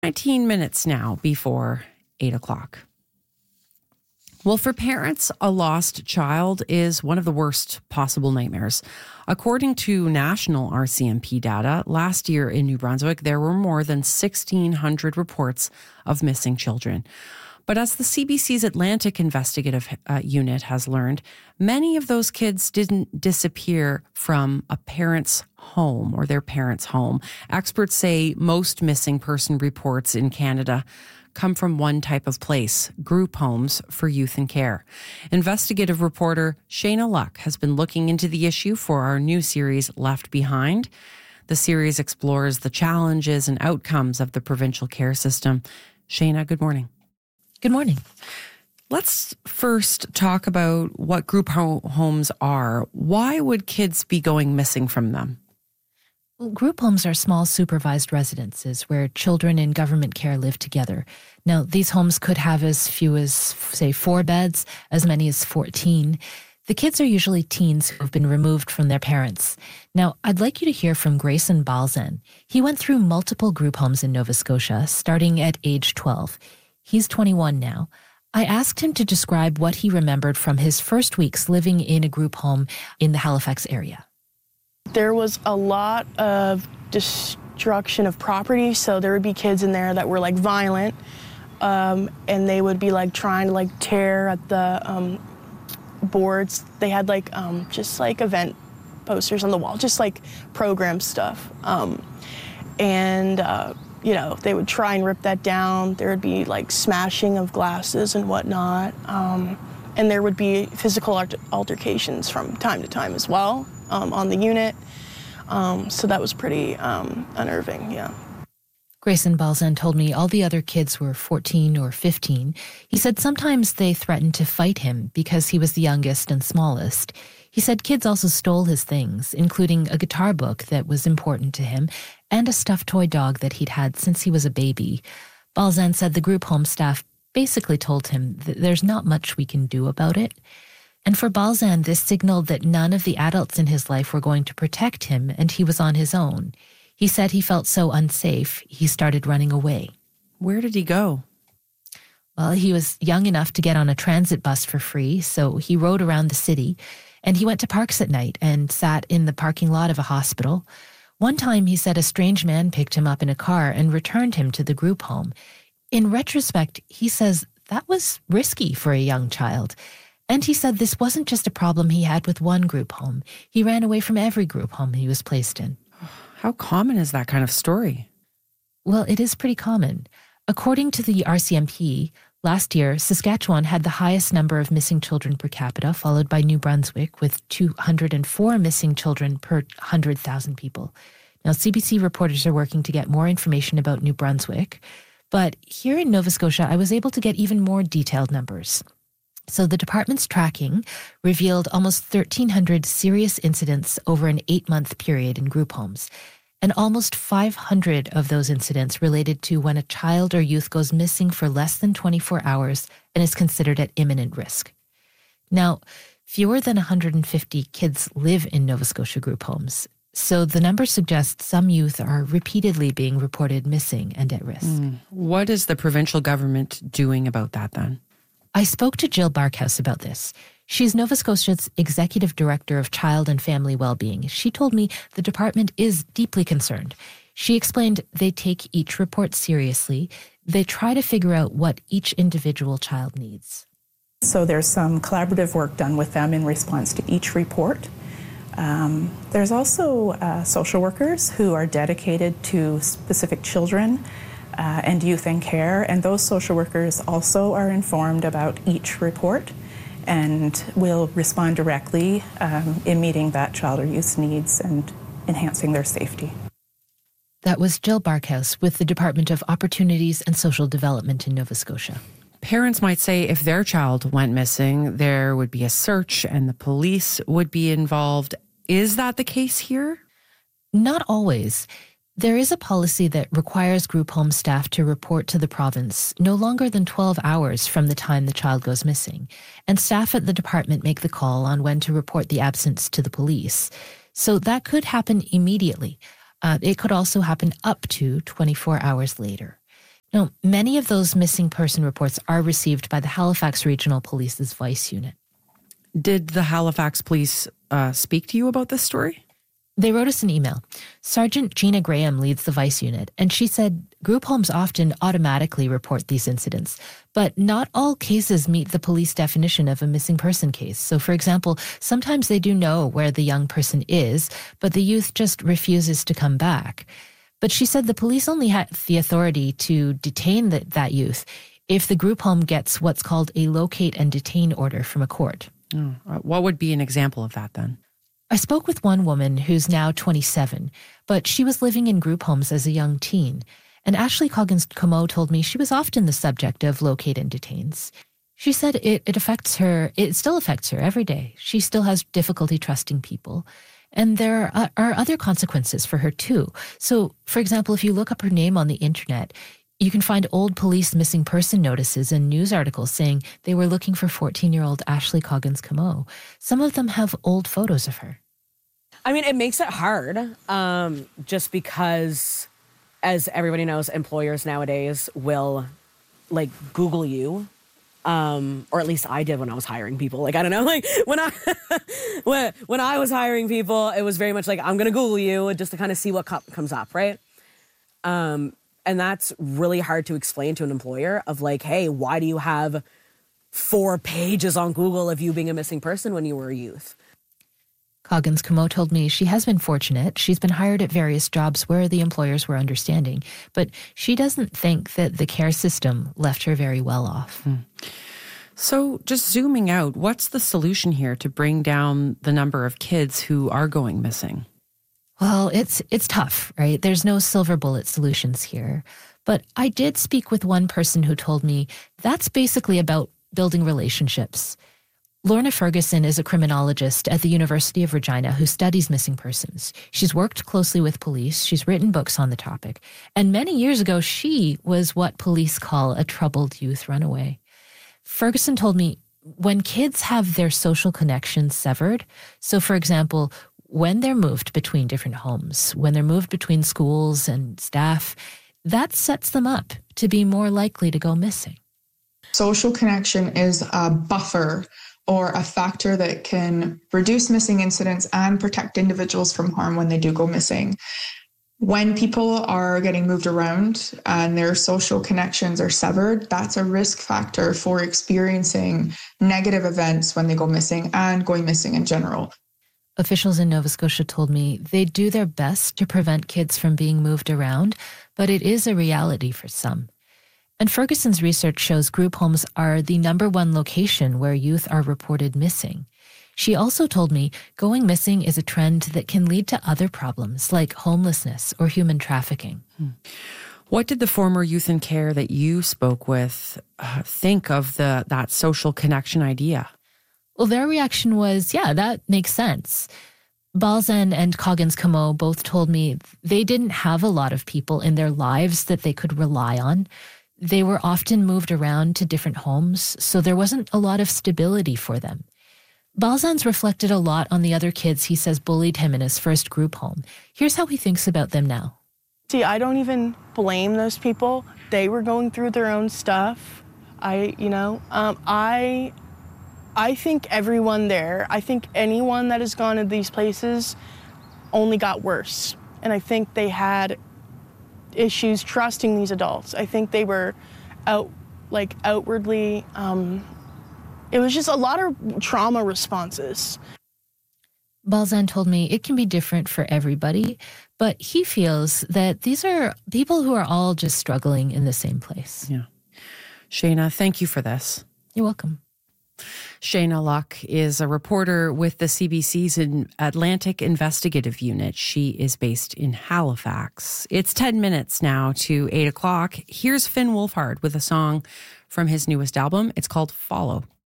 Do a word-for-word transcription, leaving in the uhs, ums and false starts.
nineteen minutes now before eight o'clock. Well, for parents, a lost child is one of the worst possible nightmares. According to national R C M P data, last year in New Brunswick, there were more than sixteen hundred reports of missing children. But as the C B C's Atlantic Investigative uh, Unit has learned, many of those kids didn't disappear from a parent's home or their parent's home. Experts say most missing person reports in Canada come from one type of place, group homes for youth in care. Investigative reporter Shayna Luck has been looking into the issue for our new series, Left Behind. The series explores the challenges and outcomes of the provincial care system. Shayna, good morning. Good morning. Let's first talk about what group ho- homes are. Why would kids be going missing from them? Well, group homes are small supervised residences where children in government care live together. Now, these homes could have as few as, say, four beds, as many as fourteen. The kids are usually teens who have been removed from their parents. Now, I'd like you to hear from Grayson Balzan. He went through multiple group homes in Nova Scotia, starting at age twelve. He's twenty-one now. I asked him to describe what he remembered from his first weeks living in a group home in the Halifax area. There was a lot of destruction of property, so there would be kids in there that were like violent, um, and they would be like trying to like tear at the um, boards. They had like um, just like event posters on the wall, just like program stuff, um, and uh, you know, they would try and rip that down. There would be like smashing of glasses and whatnot, um, and there would be physical alter- altercations from time to time as well. Um, on the unit. Um, so that was pretty um, unnerving, yeah. Grayson Balzan told me all the other kids were fourteen or fifteen. He said sometimes they threatened to fight him because he was the youngest and smallest. He said kids also stole his things, including a guitar book that was important to him and a stuffed toy dog that he'd had since he was a baby. Balzan said the group home staff basically told him that there's not much we can do about it. And for Balzan, this signaled that none of the adults in his life were going to protect him, and he was on his own. He said he felt so unsafe, he started running away. Where did he go? Well, he was young enough to get on a transit bus for free, so he rode around the city, and he went to parks at night and sat in the parking lot of a hospital. One time, he said a strange man picked him up in a car and returned him to the group home. In retrospect, he says that was risky for a young child. And he said this wasn't just a problem he had with one group home. He ran away from every group home he was placed in. How common is that kind of story? Well, it is pretty common. According to the R C M P, last year, Saskatchewan had the highest number of missing children per capita, followed by New Brunswick, with two hundred four missing children per one hundred thousand people. Now, C B C reporters are working to get more information about New Brunswick. But here in Nova Scotia, I was able to get even more detailed numbers. So the department's tracking revealed almost thirteen hundred serious incidents over an eight-month period in group homes. And almost five hundred of those incidents related to when a child or youth goes missing for less than twenty-four hours and is considered at imminent risk. Now, fewer than one hundred fifty kids live in Nova Scotia group homes. So the numbers suggest some youth are repeatedly being reported missing and at risk. Mm. What is the provincial government doing about that then? I spoke to Jill Barkhouse about this. She's Nova Scotia's Executive Director of Child and Family Wellbeing. She told me the department is deeply concerned. She explained they take each report seriously. They try to figure out what each individual child needs. So there's some collaborative work done with them in response to each report. Um, there's also uh, social workers who are dedicated to specific children Uh, and youth in care, and those social workers also are informed about each report and will respond directly um, in meeting that child or youth's needs and enhancing their safety. That was Jill Barkhouse with the Department of Opportunities and Social Development in Nova Scotia. Parents might say if their child went missing, there would be a search and the police would be involved. Is that the case here? Not always. There is a policy that requires group home staff to report to the province no longer than twelve hours from the time the child goes missing, and staff at the department make the call on when to report the absence to the police. So that could happen immediately. Uh, it could also happen up to twenty-four hours later. No, many of those missing person reports are received by the Halifax Regional Police's Vice Unit. Did the Halifax Police uh, speak to you about this story? They wrote us an email. Sergeant Gina Graham leads the Vice Unit, and she said group homes often automatically report these incidents, but not all cases meet the police definition of a missing person case. So, for example, sometimes they do know where the young person is, but the youth just refuses to come back. But she said the police only have the authority to detain the, that youth if the group home gets what's called a locate and detain order from a court. Oh, what would be an example of that then? I spoke with one woman who's now twenty-seven, but she was living in group homes as a young teen. And Ashley Coggins-Comeau told me she was often the subject of locate and detains. She said it, it affects her, it still affects her every day. She still has difficulty trusting people. And there are, are other consequences for her too. So, for example, if you look up her name on the internet, you can find old police missing person notices and news articles saying they were looking for fourteen-year-old Ashley Coggins-Comeau. Some of them have old photos of her. I mean, it makes it hard um, just because, as everybody knows, employers nowadays will, like, Google you. Um, or at least I did when I was hiring people. Like, I don't know, like, when I when, when I was hiring people, it was very much like, I'm going to Google you just to kind of see what co- comes up, right? Um, and that's really hard to explain to an employer of, like, hey, why do you have four pages on Google of you being a missing person when you were a youth? Coggins-Comeau told me she has been fortunate. She's been hired at various jobs where the employers were understanding, but she doesn't think that the care system left her very well off. Hmm. So just zooming out, what's the solution here to bring down the number of kids who are going missing? Well, it's it's tough, right? There's no silver bullet solutions here. But I did speak with one person who told me that's basically about building relationships. Lorna Ferguson is a criminologist at the University of Regina who studies missing persons. She's worked closely with police. She's written books on the topic. And many years ago, she was what police call a troubled youth runaway. Ferguson told me when kids have their social connections severed, so for example, when they're moved between different homes, when they're moved between schools and staff, that sets them up to be more likely to go missing. Social connection is a buffer or a factor that can reduce missing incidents and protect individuals from harm when they do go missing. When people are getting moved around and their social connections are severed, that's a risk factor for experiencing negative events when they go missing and going missing in general. Officials in Nova Scotia told me they do their best to prevent kids from being moved around, but it is a reality for some. And Ferguson's research shows group homes are the number one location where youth are reported missing. She also told me going missing is a trend that can lead to other problems like homelessness or human trafficking. Hmm. What did the former youth in care that you spoke with uh, think of the that social connection idea? Well, their reaction was, yeah, that makes sense. Balzan and Coggins-Comeau both told me they didn't have a lot of people in their lives that they could rely on. They were often moved around to different homes, so there wasn't a lot of stability for them. Balzan's reflected a lot on the other kids he says bullied him in his first group home. Here's how he thinks about them now. See, I don't even blame those people. They were going through their own stuff. I, you know, um, I, I think everyone there, I think anyone that has gone to these places only got worse. And I think they had issues trusting these adults. I think they were out, like outwardly, um, it was just a lot of trauma responses. Balzan told me it can be different for everybody, but he feels that these are people who are all just struggling in the same place. Yeah. Shayna, thank you for this. You're welcome. Shayna Luck is a reporter with the C B C's Atlantic Investigative Unit. She is based in Halifax. It's ten minutes now to eight o'clock. Here's Finn Wolfhard with a song from his newest album. It's called Follow.